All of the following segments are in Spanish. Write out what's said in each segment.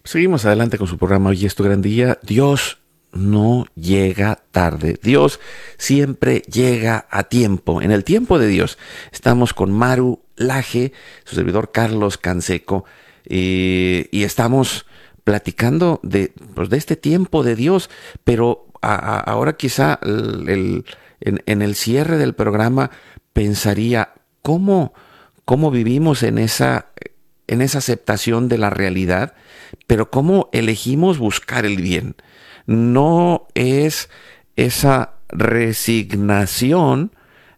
Seguimos adelante con su programa Hoy es tu gran día. Dios no llega tarde. Dios siempre llega a tiempo. En el tiempo de Dios. Estamos con Maru Laje, su servidor Carlos Canseco, y estamos platicando de este tiempo de Dios, pero ahora quizá en el cierre del programa pensaría cómo vivimos en esa aceptación de la realidad, pero cómo elegimos buscar el bien. No es esa resignación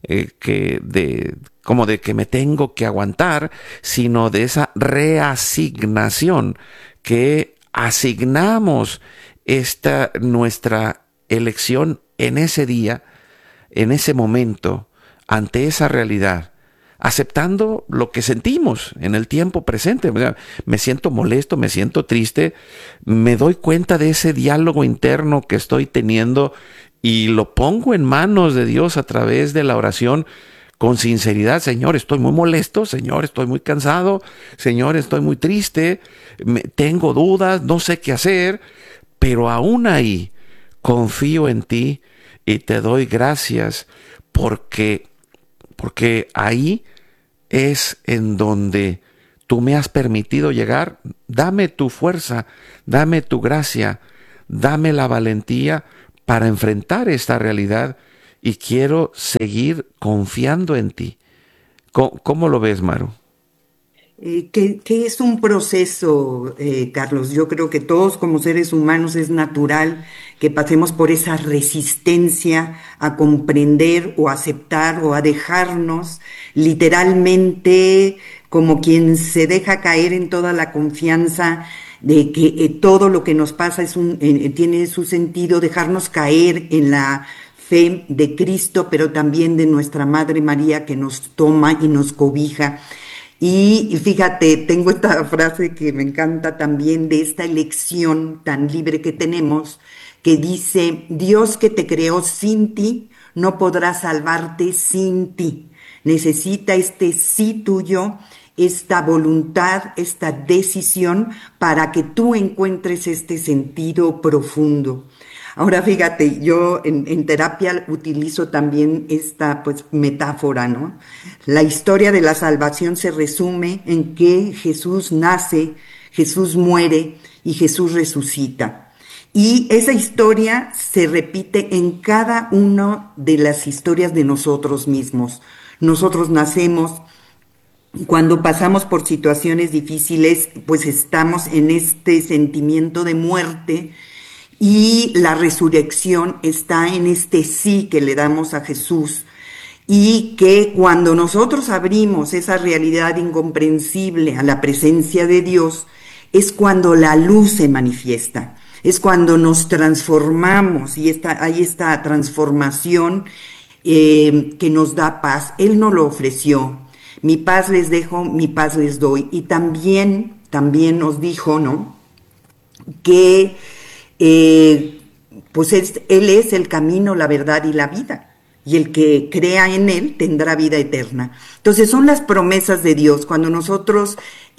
como de que me tengo que aguantar, sino de esa reasignación que asignamos esta nuestra elección en ese día, en ese momento, ante esa realidad, aceptando lo que sentimos en el tiempo presente. O sea, me siento molesto, me siento triste, me doy cuenta de ese diálogo interno que estoy teniendo y lo pongo en manos de Dios a través de la oración con sinceridad. Señor, estoy muy molesto, Señor, estoy muy cansado, Señor, estoy muy triste, tengo dudas, no sé qué hacer, pero aún ahí confío en ti y te doy gracias porque ahí es en donde tú me has permitido llegar. Dame tu fuerza, dame tu gracia, dame la valentía para enfrentar esta realidad y quiero seguir confiando en ti. ¿Cómo lo ves, Maru? ¿Qué es un proceso, Carlos? Yo creo que todos como seres humanos es natural que pasemos por esa resistencia a comprender o aceptar o a dejarnos literalmente como quien se deja caer en toda la confianza de que todo lo que nos pasa tiene su sentido, dejarnos caer en la fe de Cristo, pero también de nuestra Madre María que nos toma y nos cobija. Y fíjate, tengo esta frase que me encanta también de esta elección tan libre que tenemos, que dice, Dios que te creó sin ti, no podrá salvarte sin ti. Necesita este sí tuyo, esta voluntad, esta decisión para que tú encuentres este sentido profundo. Ahora fíjate, yo en terapia utilizo también esta pues metáfora, ¿no? La historia de la salvación se resume en que Jesús nace, Jesús muere y Jesús resucita. Y esa historia se repite en cada una de las historias de nosotros mismos. Nosotros nacemos, cuando pasamos por situaciones difíciles, pues estamos en este sentimiento de muerte y la resurrección está en este sí que le damos a Jesús y que cuando nosotros abrimos esa realidad incomprensible a la presencia de Dios, es cuando la luz se manifiesta, es cuando nos transformamos y hay esta transformación que nos da paz. Él nos lo ofreció. Mi paz les dejo, mi paz les doy. Y también nos dijo, ¿no? Que eh, pues él es el camino, la verdad y la vida. Y el que crea en Él tendrá vida eterna. Entonces son las promesas de Dios. Cuando nosotros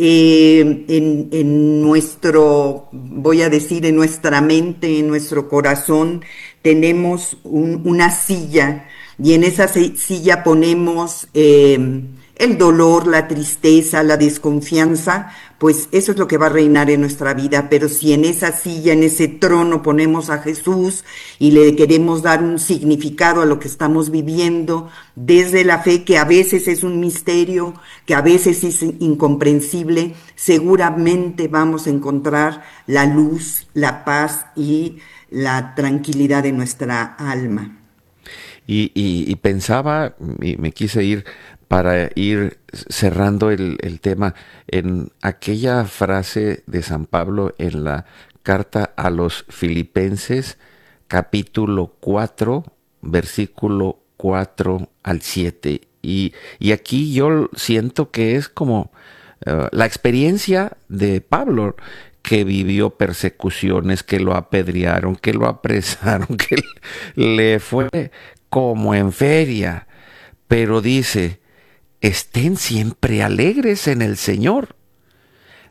en nuestro, voy a decir, en nuestra mente, en nuestro corazón, tenemos una silla y en esa silla ponemos el dolor, la tristeza, la desconfianza, pues eso es lo que va a reinar en nuestra vida. Pero si en esa silla, en ese trono ponemos a Jesús y le queremos dar un significado a lo que estamos viviendo desde la fe, que a veces es un misterio, que a veces es incomprensible, seguramente vamos a encontrar la luz, la paz y la tranquilidad de nuestra alma. Y pensaba, y me quise ir para ir cerrando el tema en aquella frase de San Pablo en la carta a los Filipenses, capítulo 4 versículo 4 al 7. Y aquí yo siento que es como la experiencia de Pablo, que vivió persecuciones, que lo apedrearon, que lo apresaron, que le fue como en feria, pero dice, estén siempre alegres en el Señor.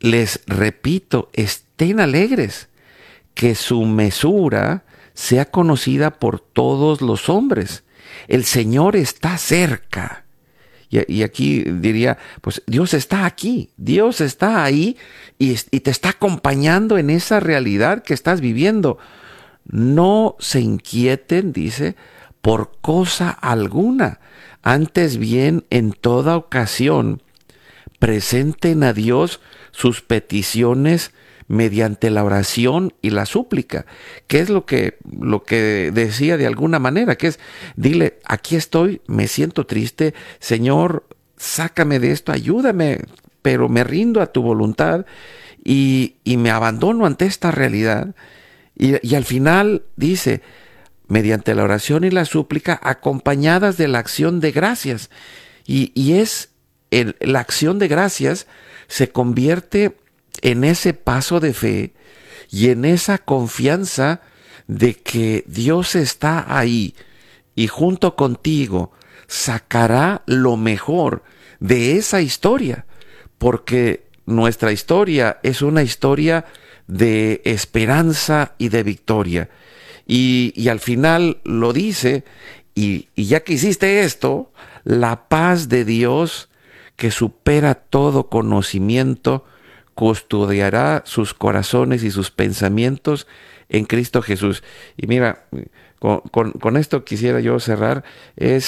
les repito, estén alegres, que su mesura sea conocida por todos los hombres. El Señor está cerca. Y aquí diría, pues Dios está aquí, Dios está ahí y te está acompañando en esa realidad que estás viviendo. No se inquieten, dice, por cosa alguna. Antes bien, en toda ocasión, presenten a Dios sus peticiones mediante la oración y la súplica, que es lo que decía de alguna manera, que es, dile, aquí estoy, me siento triste, Señor, sácame de esto, ayúdame, pero me rindo a tu voluntad y me abandono ante esta realidad. Y al final dice, mediante la oración y la súplica, acompañadas de la acción de gracias. Y es la acción de gracias se convierte en ese paso de fe y en esa confianza de que Dios está ahí y junto contigo sacará lo mejor de esa historia, porque nuestra historia es una historia de esperanza y de victoria. Y al final lo dice, y ya que hiciste esto, la paz de Dios, que supera todo conocimiento, custodiará sus corazones y sus pensamientos en Cristo Jesús. Y mira, con esto quisiera yo cerrar, es